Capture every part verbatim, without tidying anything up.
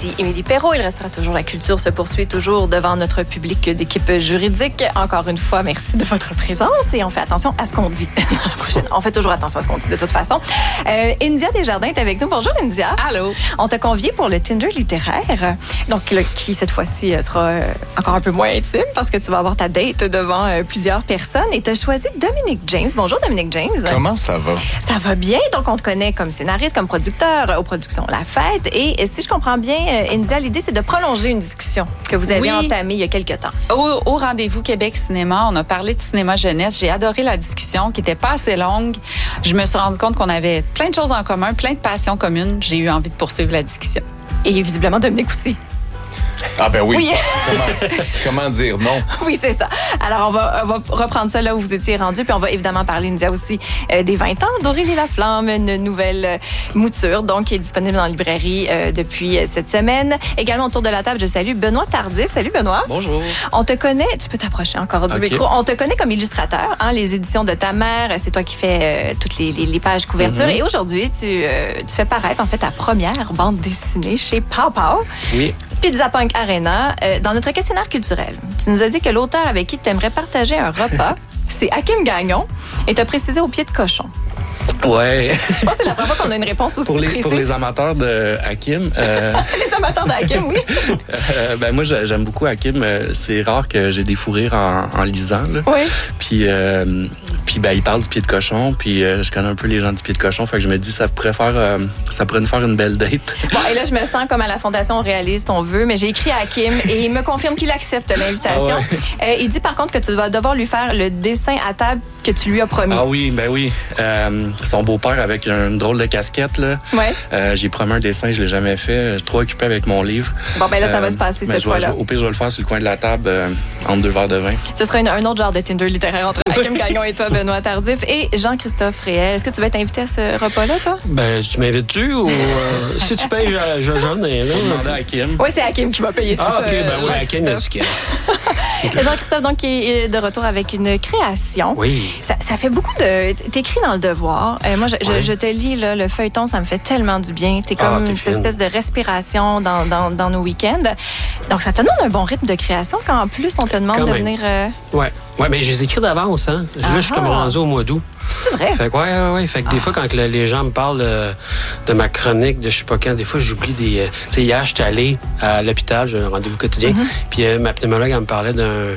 ici Émilie Perrault. Il restera toujours la culture se poursuit toujours devant notre public d'équipe juridique. Encore une fois, merci de votre présence et on fait attention à ce qu'on dit. La prochaine, on fait toujours attention à ce qu'on dit de toute façon. Euh, India Desjardins est avec nous. Bonjour India. Allô. On t'a convié pour le Tinder littéraire, donc là, qui cette fois-ci sera euh, encore un peu moins intime parce que tu vas avoir ta date devant euh, plusieurs personnes et tu as choisi Dominic James. Bonjour Dominic James. Comment ça va? Ça va bien. Donc on te connaît comme scénariste, comme producteur euh, aux productions La Fête et euh, si je comprends bien, euh, India, l'idée c'est de prolonger une discussion que vous avez oui. entamée il y a quelques temps. Au, au Rendez-vous Québec Cinéma, on a parlé de cinéma jeunesse. J'ai adoré la discussion qui était pas assez longue. Je me suis rendu compte qu'on avait plein de choses en commun, plein de passions communes. J'ai eu envie de poursuivre la discussion. Et visiblement Dominic aussi. Ah ben oui. oui. Comment, comment dire non? Oui, c'est ça. Alors, on va, on va reprendre ça là où vous étiez rendu, puis on va évidemment parler, India, aussi euh, des vingt ans d'Aurélie Laflamme, une nouvelle euh, mouture, donc, qui est disponible dans la librairie euh, depuis euh, cette semaine. Également, autour de la table, je salue Benoît Tardif. Salut, Benoît. Bonjour. On te connaît, tu peux t'approcher encore du okay. micro. On te connaît comme illustrateur, hein, les éditions de ta mère, c'est toi qui fais euh, toutes les, les, les pages couverture. Mm-hmm. Et aujourd'hui, tu, euh, tu fais paraître, en fait, ta première bande dessinée chez Pow Pow. Oui. Pizza Punk Arena. Euh, dans notre questionnaire culturel, tu nous as dit que l'auteur avec qui tu aimerais partager un repas, c'est Hakim Gagnon, et tu as précisé au pied de cochon. Ouais. Je pense que c'est la première fois qu'on a une réponse aussi pour les, précise. Pour les amateurs de Hakim. Euh... les amateurs de Hakim, oui. euh, ben moi, j'aime beaucoup Hakim. C'est rare que j'ai des fous rires en, en lisant. Là. Oui. Puis, euh, puis ben, il parle du pied de cochon. Puis euh, je connais un peu les gens du pied de cochon. Fait que je me dis, ça pourrait faire, euh, ça pourrait nous faire une belle date. Bon, et là, je me sens comme à la Fondation Réaliste, on veut, mais j'ai écrit à Hakim et il me confirme qu'il accepte l'invitation. Ah ouais. euh, il dit par contre que tu vas devoir lui faire le dessin à table que tu lui as promis. Ah oui, ben oui. Euh, son beau-père avec une drôle de casquette, là. Ouais. Euh, j'ai promis un dessin, je l'ai jamais fait. Je suis trop occupé avec mon livre. Bon, ben là, ça euh, va se passer cette fois-là. Au pire, je vais le faire sur le coin de la table, euh, entre deux verres de vin. Ce sera une, un autre genre de Tinder littéraire entre Hakim Gagnon et toi, Benoît Tardif, et Jean-Christophe Réel. Est-ce que tu vas être invité à ce repas-là, toi? Ben, tu m'invites-tu ou euh, si tu payes, je, je jeune. Là, on va demander à Hakim. Oui, c'est Hakim qui va payer tout ah, ça. Ah, OK, ben oui, Hakim, il a du cash. Jean-Christophe, donc, qui est de retour avec une création. Oui. Ça, ça fait beaucoup de... T'écris dans Le Devoir. Euh, moi, je, ouais. je, je te lis, là, le feuilleton, ça me fait tellement du bien. T'es comme ah, cette espèce de respiration dans, dans, dans nos week-ends. Donc, ça te donne un bon rythme de création quand, en plus, on te demande quand de même. venir... Euh... Oui, ouais, mais je les écris d'avance. Hein. Là, je suis comme rendu au mois d'août. C'est vrai? Fait que, ouais, ouais, ouais. Fait que ah. des fois, quand le, les gens me parlent de, de ma chronique, de je sais pas quand, des fois, j'oublie des... Euh, tu sais, hier, j'étais allé à l'hôpital, j'ai un rendez-vous quotidien, mm-hmm. puis euh, ma pneumologue, elle me parlait d'un...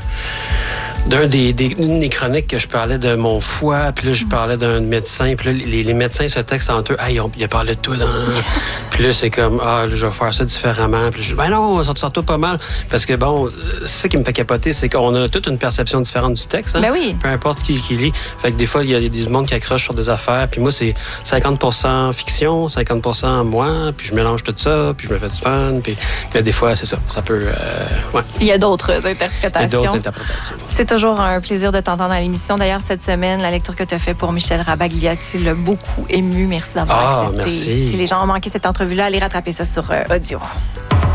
d'un des, des, une des chroniques que je parlais de mon foie, puis là, je parlais d'un médecin, puis là, les, les médecins se textent entre eux. Ah, ils ont, il a parlé de toi dans... Puis là, c'est comme, ah, là, je vais faire ça différemment. Puis je dis, ben non, ça te sort pas mal. Parce que bon, c'est ça qui me fait capoter, c'est qu'on a toute une perception différente du texte. Hein? Ben oui. Peu importe qui, qui lit. Fait que des fois, il y a du monde qui accroche sur des affaires. Puis moi, c'est cinquante pour cent fiction, cinquante pour cent moi, puis je mélange tout ça, puis je me fais du fun. Puis, puis des fois, c'est ça. Ça peut. Euh, ouais. Il y a d'autres interprétations. Il y a d'autres interprétations. C'est toujours un plaisir de t'entendre à l'émission. D'ailleurs, cette semaine, la lecture que tu as faite pour Michel Rabagliati l'a beaucoup ému. Merci d'avoir ah, accepté. Merci. Si les gens ont manqué cette entrevue-là, allez rattraper ça sur euh, audio.